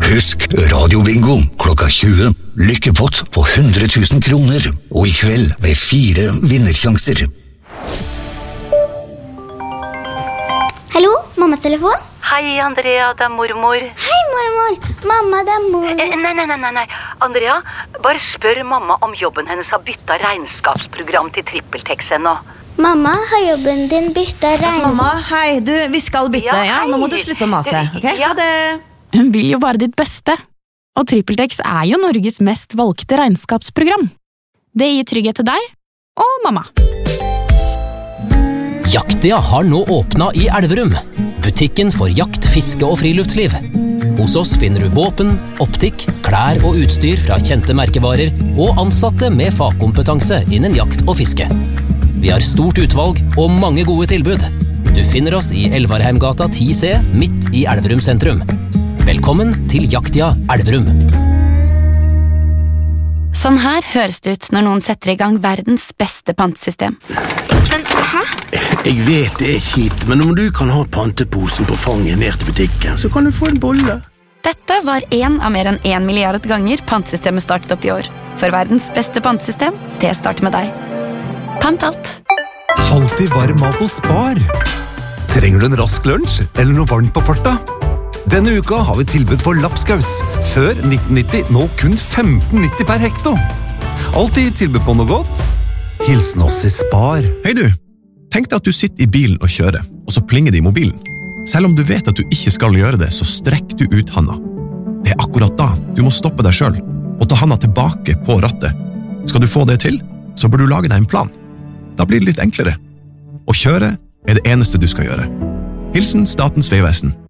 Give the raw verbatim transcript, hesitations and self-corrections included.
Husk Radio Bingo klokka tjue. Lykkepott på hundre tusen kroner. Og i kveld med fire vinnersjanser. Hallo, mammas telefon? Hei, Andrea, det er mormor. Hei, mormor. Mamma, det er mor. Eh, nei, nei, nei, nei. Andrea, bare spør mamma om jobben hennes har byttet regnskapsprogram til TrippelTex ennå. Mamma, har jobben din byttet regnskap? Mamma, hei, du, vi skal bytte, ja, nå må du slutte å mase, ok? Ja, det... Hun vil jo bare ditt beste. Og TrippelTex er jo Norges mest valgte regnskapsprogram. Det gir trygghet til deg og mamma. Jaktia har nå åpnet i Elverum. Butikken for jakt, fiske og friluftsliv. Hos oss finner du våpen, optikk, klær og utstyr fra kjente merkevarer og ansatte med fagkompetanse innen jakt og fiske. Vi har stort utvalg og mange gode tilbud. Du finner oss i Elvarheimgata ti C, midt i Elverum sentrum. Velkommen til Jaktia Elverum. Sånn her høres det ut når noen setter i gang verdens beste pantesystem. Men, hæ? Jeg vet det er kjipt, men om du kan ha panteposen på fanget ned til butikken, så kan du få en bolle. Dette var en av mer enn en milliard ganger pantesystemet startet opp i år. For verdens beste pantesystem, det starter med deg. Pant alt. Alltid varm mat og Spar. Trenger du en rask lunsj eller noe varmt på farta? Denne uka har vi tilbud på lapskaus. Før nitten nitti, nå kun femten nitti per hekto. Alltid tilbud på noe godt. Hilsen oss i Spar. Hei du, tenk deg at du sitter i bilen og kjører, og så plinger det i mobilen. Selv om du vet at du ikke skal gjøre det, så strekk du ut handa. Det er akkurat da du må stoppe deg selv, og ta handa tilbake på rattet. Skal du få det til, så bør du lage deg en plan. Da blir det litt enklere. Å kjøre er det eneste du skal gjøre. Hilsen Statens Vegvesen.